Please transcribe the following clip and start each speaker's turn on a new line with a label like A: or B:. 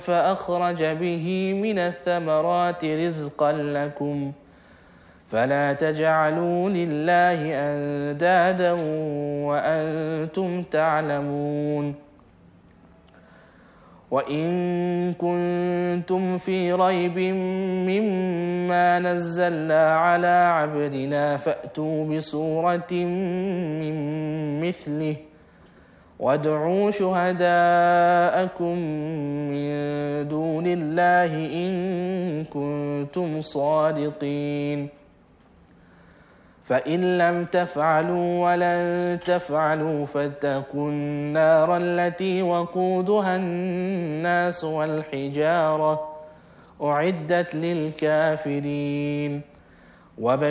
A: فأخرج به من الثمرات رزقا لكم فلا تجعلوا لله أندادا وأنتم تعلمون. وإن كنتم في ريب مما نزلنا على عبدنا فأتوا بسورة من مثله وادعوا شهداءكم من دون الله إن كنتم صادقين. فإن لم تفعلوا ولن تفعلوا فاتقوا النار التي وقودها الناس والحجارة أعدت للكافرين.